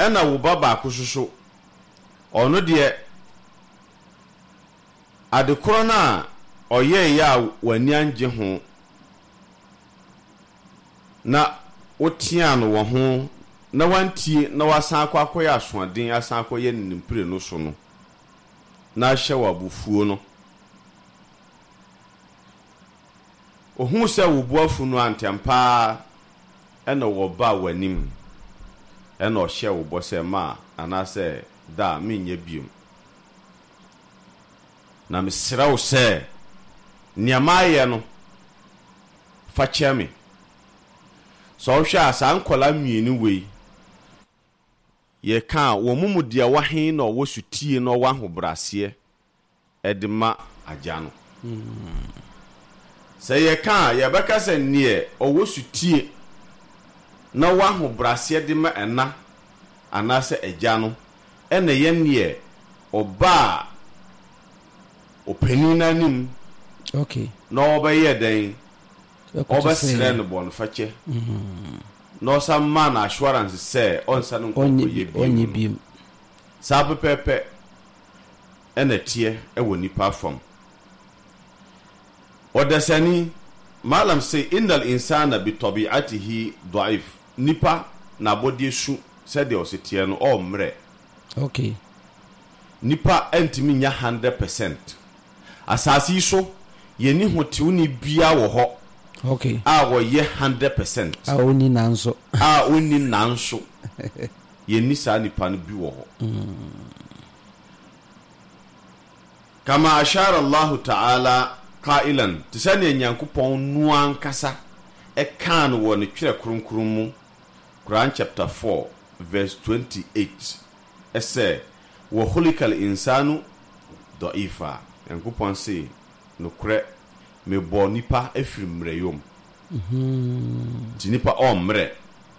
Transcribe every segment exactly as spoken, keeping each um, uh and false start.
ena wo baba akusoso ono de adekoro na oye ya wani anje ho na otia no wo ho na wantie na wasan akwa akoya asoaden asan akoye nimpire no so no na hye wabufuo no ohun se wo buafu no antempa ena wo ba wanim ena o hye wo bose ma anase da menye biom na mesira wo se niamaye no fa cheme so wo hwa asa nkola mienu wei ye ka wo mumudia wahen na wo sutie no wa hobrase edema agya no se ye ka ye beka se nie o wo sutie na wa hobrase edema ena anase agya no ene ye nie oba openina nim okay no obaye den oba sire no bon fache mhm no some man assurance say on sanu ko ye onye bim sa pepepe ene tie e woni pa form odasani malam say innal insana bi tabi'atihi da'if nipa na body su said de osetie no o mre okay nipa entimi nya one hundred percent asasi so ye ni hotiuni bia wo ho okay a wo ye one hundred percent a oni nanso a oni nanso ye ni sa nipa no bi wo ho kama ashara Allah ta'ala qailan tisani nyankopon nuan kasa e kan wo ne twere kronkron mu Quran chapter four verse twenty-eight ese wa khuliqal insanu da'ifa nyankopon se no kre me bo nipa efiri mreyom mhm ti nipa o mre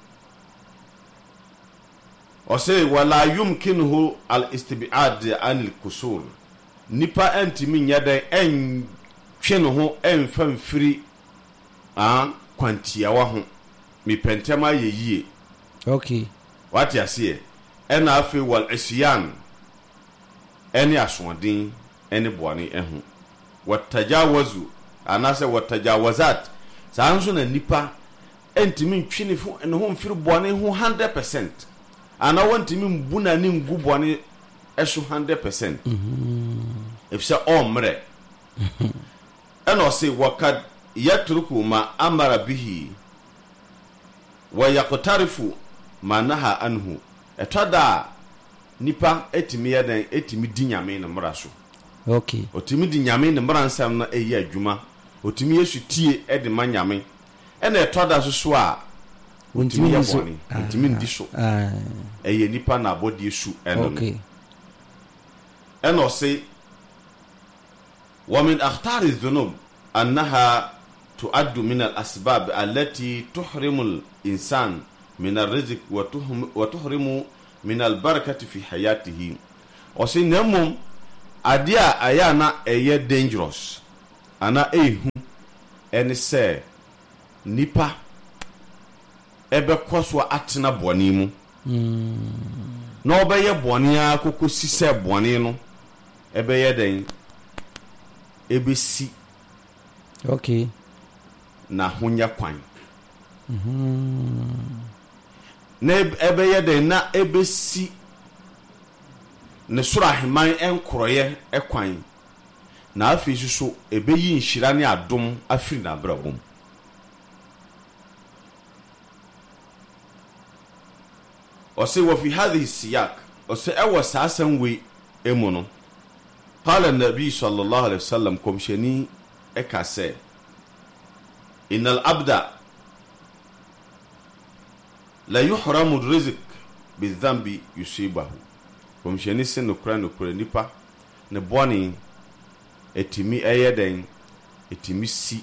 o se wala yumkinuhu al istib'ad an al kusur nipa antimi nyade en tweno ho emfa mfiri a kwantia wa ho mi pentema yeyie okay what you see ena afi wal isyan eni asodin eni boani ehu watajawazu anase watajawazat sanso na nipa entimi ntwini fu ene ho mfiri boani ho one hundred percent ana wantimi mbuna ni ngu boani esu one hundred percent mhm efse omre ena se wakad yatruku ma amara bihi wa yaqtarifu manaha anhu etada nipa etimi yadan etimi dinyame ne mraso okay otimi dinyame ne mransam na eyi adwuma otimi yesu tie e de manyame ena etoda soso a otimi yaboni otimi ndiso ah eye nipa na body yesu eno okay eno se wa min akhtari dhunub annaha tuaddu min al-asbab allati tuhrimu al-insan min ar-rizq wa tuhrimu min al-barakati fi hayatihi o se nemu adia ayana eye dangerous ana ehu eni se nipa ebe kwoswa atena boni mu mm. no obeye boni akoko sise boni no ebe ye den ebe si okay na hunya kwan mhm na ebe ye den na ebe si ne sura himan enkroye ekwan na afi so ebe yi nhira ne adom afiri na brabom o se wo fi hadhi siyak o se ewo sasan we emono qala an-nabi sallallahu alaihi wasallam komsheni ekase innal abda la yuhramu ar-rizq bi-dhanbi yusibahu komsheni se no kura no kura nipa ne boni etimi eyeden etimi si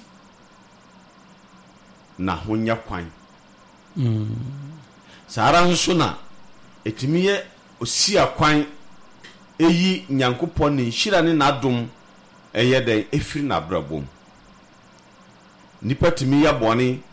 na honya kwan mm sara nso na etimi ye osi akwan eyi nyankopon ne nhira ne nadom eyeden efiri na brabom nipa timi ya boni